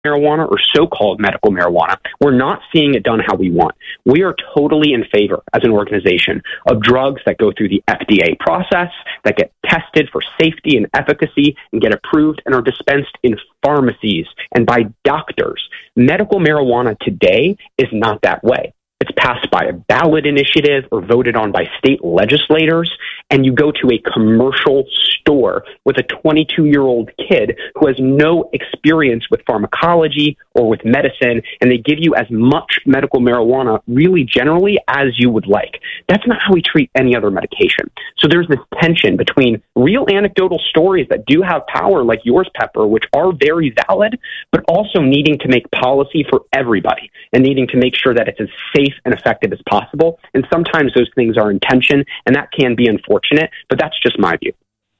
marijuana or so-called medical marijuana. We're not seeing it done how we want. We are totally in favor as an organization of drugs that go through the FDA process, that get tested for safety and efficacy and get approved and are dispensed in pharmacies and by doctors. Medical marijuana today is not that way. It's passed by a ballot initiative or voted on by state legislators, and you go to a commercial store with a 22-year-old kid who has no experience with pharmacology or with medicine, and they give you as much medical marijuana really generally as you would like. That's not how we treat any other medication. So there's this tension between real anecdotal stories that do have power like yours, Pepper, which are very valid, but also needing to make policy for everybody and needing to make sure that it's as safe and effective as possible. And sometimes those things are in tension, and that can be unfortunate, but that's just my view.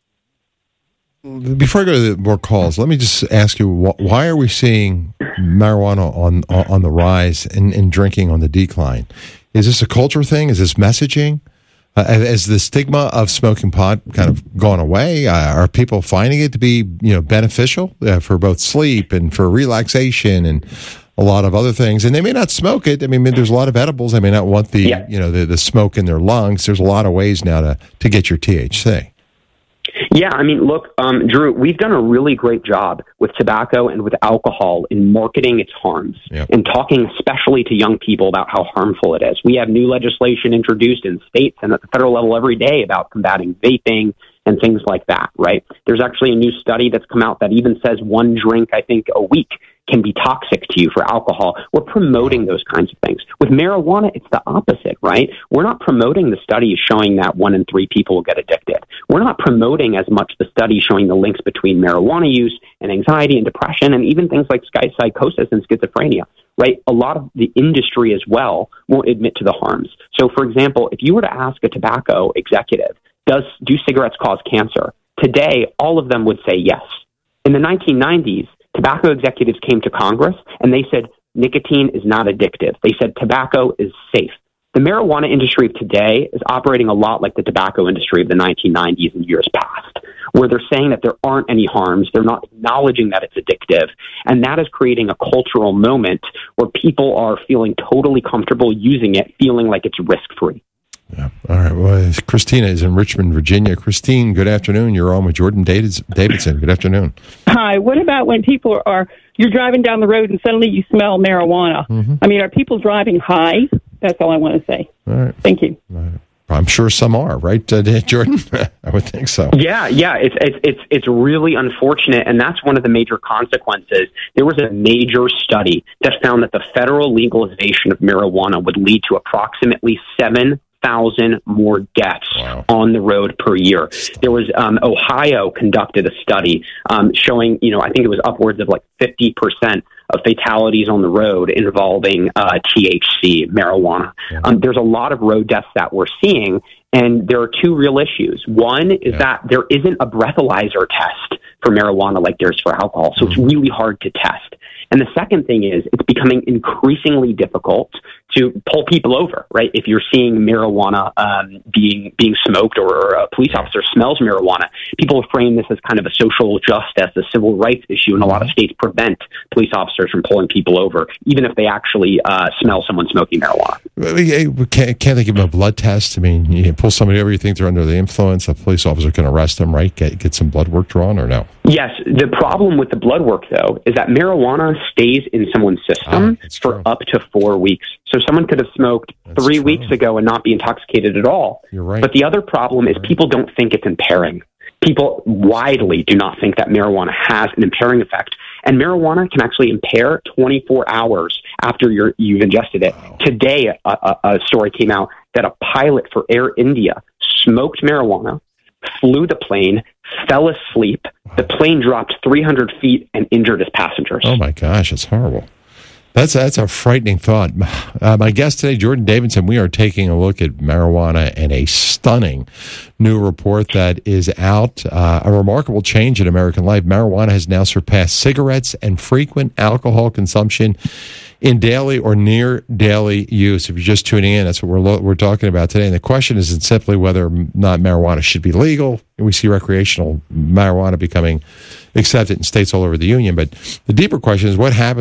Before I go to the more calls, let me just ask you, why are we seeing marijuana on the rise and drinking on the decline? Is this a culture thing? Is this messaging? Has the stigma of smoking pot kind of gone away? Are people finding it to be, beneficial for both sleep and for relaxation and a lot of other things? And they may not smoke it. I mean, there's a lot of edibles. They may not want the smoke in their lungs. There's a lot of ways now to get your THC. Yeah, I mean, look, Drew, we've done a really great job with tobacco and with alcohol in marketing its harms and talking especially to young people about how harmful it is. We have new legislation introduced in states and at the federal level every day about combating vaping and things like that, right? There's actually a new study that's come out that even says one drink, I think, a week can be toxic to you for alcohol. We're promoting those kinds of things. With marijuana, it's the opposite, right? We're not promoting the studies showing that 1 in 3 people will get addicted. We're not promoting as much the studies showing the links between marijuana use and anxiety and depression and even things like psychosis and schizophrenia, right? A lot of the industry as well won't admit to the harms. So, for example, if you were to ask a tobacco executive, do cigarettes cause cancer? Today, all of them would say yes. In the 1990s, tobacco executives came to Congress and they said nicotine is not addictive. They said tobacco is safe. The marijuana industry of today is operating a lot like the tobacco industry of the 1990s and years past, where they're saying that there aren't any harms. They're not acknowledging that it's addictive. And that is creating a cultural moment where people are feeling totally comfortable using it, feeling like it's risk-free. Yeah. All right. Well, Christina is in Richmond, Virginia. Christine, good afternoon. You're on with Jordan Davidson. Good afternoon. Hi. What about when people you're driving down the road and suddenly you smell marijuana? Mm-hmm. I mean, are people driving high? That's all I want to say. All right. Thank you. All right. I'm sure some are, right, Jordan? I would think so. Yeah. It's really unfortunate, and that's one of the major consequences. There was a major study that found that the federal legalization of marijuana would lead to approximately 7,000 more deaths on the road per year. There was Ohio conducted a study showing, I think it was upwards of like 50% of fatalities on the road involving THC, marijuana. Yeah. There's a lot of road deaths that we're seeing, and there are two real issues. One is that there isn't a breathalyzer test for marijuana like there's for alcohol, so it's really hard to test. And the second thing is it's becoming increasingly difficult to pull people over, right? If you're seeing marijuana being smoked or a police officer smells marijuana, people frame this as kind of a social justice, a civil rights issue, and a lot of states prevent police officers from pulling people over, even if they actually smell someone smoking marijuana. Can't they give them a blood test? I mean, you pull somebody over, you think they're under the influence, a police officer can arrest them, right? Get some blood work drawn or no? Yes. The problem with the blood work, though, is that marijuana stays in someone's system for up to 4 weeks. So someone could have smoked 3 weeks ago and not be intoxicated at all. You're right. But the other problem is people don't think it's impairing. People widely do not think that marijuana has an impairing effect. And marijuana can actually impair 24 hours after you've ingested it. Wow. Today, a story came out that a pilot for Air India smoked marijuana, flew the plane, fell asleep. The plane dropped 300 feet and injured his passengers. Oh, my gosh. It's horrible. That's a frightening thought. My guest today, Jordan Davidson, we are taking a look at marijuana and a stunning new report that is out. A remarkable change in American life. Marijuana has now surpassed cigarettes and frequent alcohol consumption in daily or near daily use. If you're just tuning in, that's what we're talking about today. And the question isn't simply whether or not marijuana should be legal. We see recreational marijuana becoming accepted in states all over the union. But the deeper question is what happens